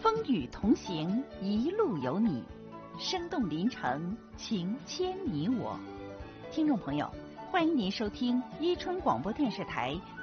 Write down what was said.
风雨同行，一路有你，生动临城，情牵你我。听众朋友，欢迎您收听伊春广播电视台